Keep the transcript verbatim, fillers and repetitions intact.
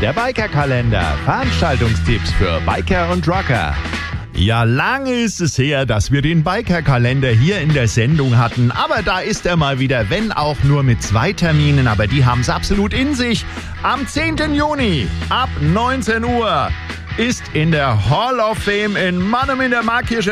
Der Biker-Kalender. Veranstaltungstipps für Biker und Rocker. Ja, lange ist es her, dass wir den Biker-Kalender hier in der Sendung hatten. Aber da ist er mal wieder, wenn auch nur mit zwei Terminen. Aber die haben es absolut in sich. Am zehnten Juni ab neunzehn Uhr ist in der Hall of Fame in Mannheim in der Markkirche